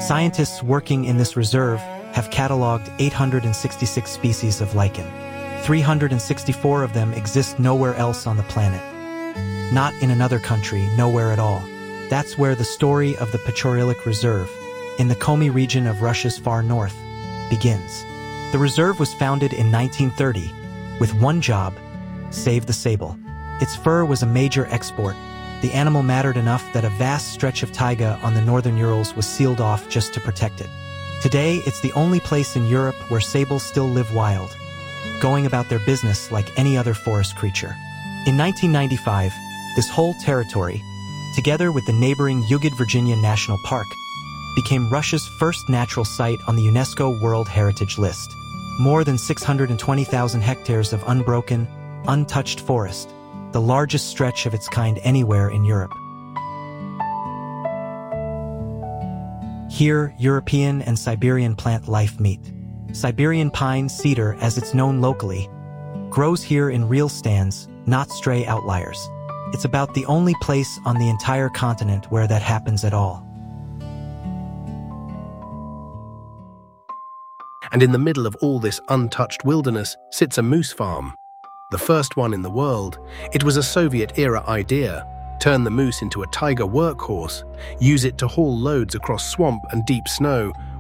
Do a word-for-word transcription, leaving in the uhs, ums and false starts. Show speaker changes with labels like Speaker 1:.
Speaker 1: Scientists working in this reserve have cataloged eight hundred sixty-six species of lichen. three hundred sixty-four of them exist nowhere else on the planet. Not in another country, nowhere at all. That's where the story of the Pechorilik Reserve, in the Komi region of Russia's far north, begins. The reserve was founded in nineteen thirty, with one job: save the sable. Its fur was a major export. The animal mattered enough that a vast stretch of taiga on the northern Urals was sealed off just to protect it. Today, it's the only place in Europe where sables still live wild, going about their business like any other forest creature. In nineteen ninety-five, this whole territory, together with the neighboring Yugad Virginia National Park, became Russia's first natural site on the UNESCO World Heritage List. More than six hundred twenty thousand hectares of unbroken, untouched forest, the largest stretch of its kind anywhere in Europe. Here, European and Siberian plant life meet. Siberian pine, cedar as it's known locally, grows here in real stands, not stray outliers. It's about the only place on the entire continent where that happens at all.
Speaker 2: And in the middle of all this untouched wilderness sits a moose farm. The first one in the world. It was a Soviet-era idea. Turn the moose into a tiger workhorse, use it to haul loads across swamp and deep snow,